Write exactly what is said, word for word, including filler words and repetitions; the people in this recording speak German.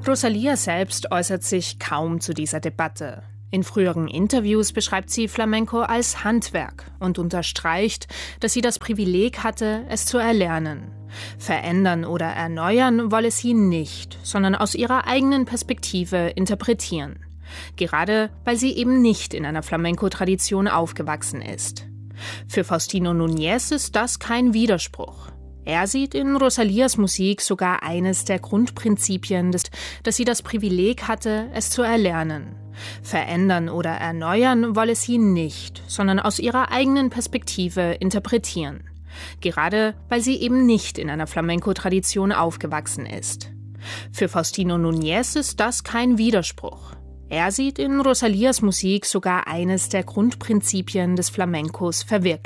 Rosalía selbst äußert sich kaum zu dieser Debatte. In früheren Interviews beschreibt sie Flamenco als Handwerk und unterstreicht, dass sie das Privileg hatte, es zu erlernen. Verändern oder erneuern wolle sie nicht, sondern aus ihrer eigenen Perspektive interpretieren. Gerade weil sie eben nicht in einer Flamenco-Tradition aufgewachsen ist. Für Faustino Núñez ist das kein Widerspruch. Er sieht in Rosalías Musik sogar eines der Grundprinzipien, dass sie das Privileg hatte, es zu erlernen. Verändern oder erneuern wolle sie nicht, sondern aus ihrer eigenen Perspektive interpretieren. Gerade weil sie eben nicht in einer Flamenco-Tradition aufgewachsen ist. Für Faustino Núñez ist das kein Widerspruch. Er sieht in Rosalías Musik sogar eines der Grundprinzipien des Flamencos verwirklicht.